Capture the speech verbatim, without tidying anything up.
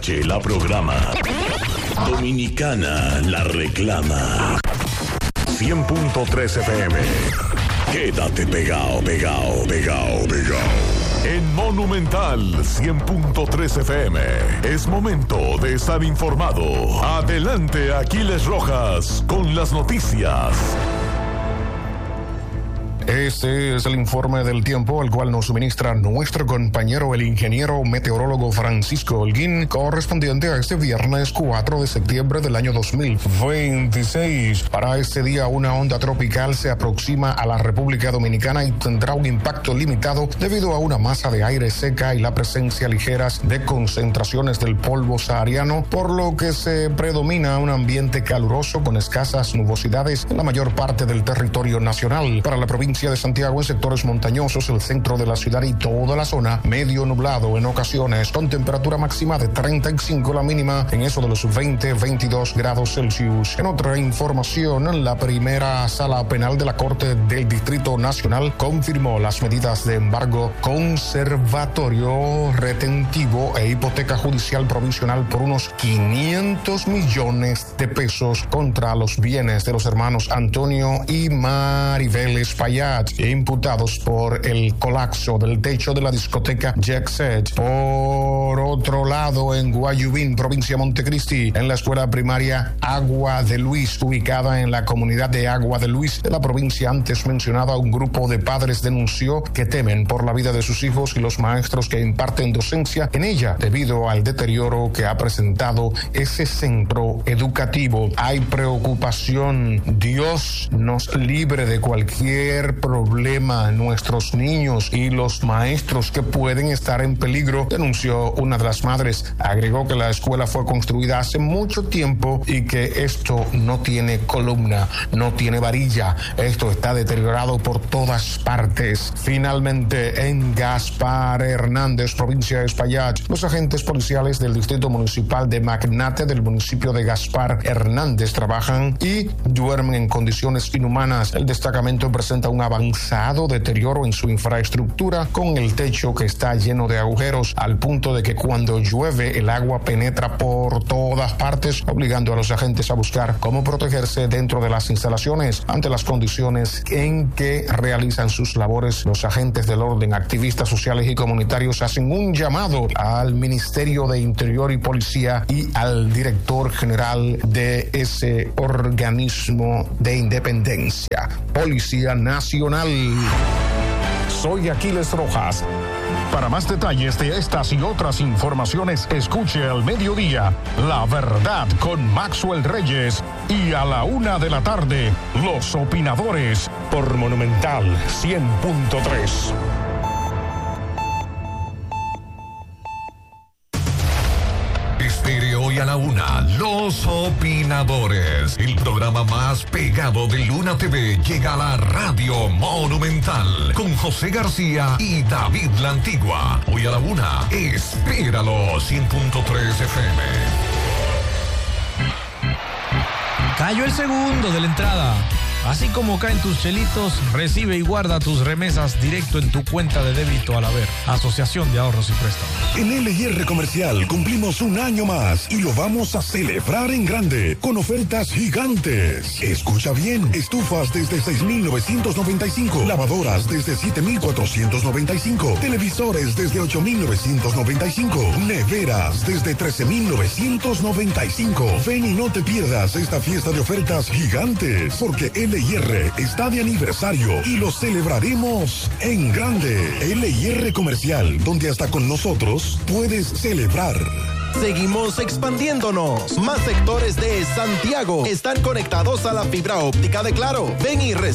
H la programa. Dominicana la reclama. cien punto tres F M. Quédate pegado, pegado, pegado, pegado. En Monumental cien punto tres F M. Es momento de estar informado. Adelante, Aquiles Rojas, con las noticias. Este es el informe del tiempo, el cual nos suministra nuestro compañero, el ingeniero meteorólogo Francisco Holguín, correspondiente a este viernes cuatro de septiembre del año dos mil veintiséis. Para este día, una onda tropical se aproxima a la República Dominicana y tendrá un impacto limitado debido a una masa de aire seca y la presencia ligeras de concentraciones del polvo sahariano, por lo que se predomina un ambiente caluroso con escasas nubosidades en la mayor parte del territorio nacional. Para la provincia de Santiago, en sectores montañosos, el centro de la ciudad y toda la zona, medio nublado en ocasiones, con temperatura máxima de treinta y cinco, la mínima en eso de los veinte a veintidós grados Celsius. En otra información, la primera sala penal de la Corte del Distrito Nacional confirmó las medidas de embargo conservatorio, retentivo e hipoteca judicial provisional por unos quinientos millones de pesos contra los bienes de los hermanos Antonio y Maribel Espaillat, imputados por el colapso del techo de la discoteca Jet Set. Por otro lado, en Guayubín, provincia de Montecristi, en la escuela primaria Agua de Luis, ubicada en la comunidad de Agua de Luis de la provincia antes mencionada, un grupo de padres denunció que temen por la vida de sus hijos y los maestros que imparten docencia en ella debido al deterioro que ha presentado ese centro educativo. Hay preocupación. Dios nos libre de cualquier problema. Nuestros niños y los maestros que pueden estar en peligro, denunció una de las madres. Agregó que la escuela fue construida hace mucho tiempo y que esto no tiene columna, no tiene varilla. Esto está deteriorado por todas partes. Finalmente, en Gaspar Hernández, provincia de Espaillat, los agentes policiales del Distrito Municipal de Magnate del municipio de Gaspar Hernández trabajan y duermen en condiciones inhumanas. El destacamento presenta un avanzado deterioro en su infraestructura, con el techo que está lleno de agujeros, al punto de que cuando llueve el agua penetra por todas partes, obligando a los agentes a buscar cómo protegerse dentro de las instalaciones. Ante las condiciones en que realizan sus labores, los agentes del orden, activistas sociales y comunitarios hacen un llamado al Ministerio de Interior y Policía y al director general de ese organismo de independencia, Policía Nacional. Soy Aquiles Rojas. Para más detalles de estas y otras informaciones, escuche al mediodía La Verdad con Maxwell Reyes y a la una de la tarde Los Opinadores por Monumental cien punto tres. Estéreo y a la una, Los Opinadores. El programa más pegado de Luna T V llega a la Radio Monumental con José García y David La Antigua. Hoy a la una, espéralo, cien punto tres F M. Cayó el segundo de la entrada. Así como caen tus chelitos, recibe y guarda tus remesas directo en tu cuenta de débito al haber. Asociación de Ahorros y Préstamos. En L y R Comercial cumplimos un año más y lo vamos a celebrar en grande con ofertas gigantes. Escucha bien, estufas desde seis mil novecientos noventa y cinco, lavadoras desde siete mil cuatrocientos noventa y cinco, televisores desde ocho mil novecientos noventa y cinco, neveras desde trece mil novecientos noventa y cinco. Ven y no te pierdas esta fiesta de ofertas gigantes, porque L y R está de aniversario y lo celebraremos en grande. L y R Comercial, donde hasta con nosotros puedes celebrar. Seguimos expandiéndonos. Más sectores de Santiago están conectados a la fibra óptica de Claro. Ven y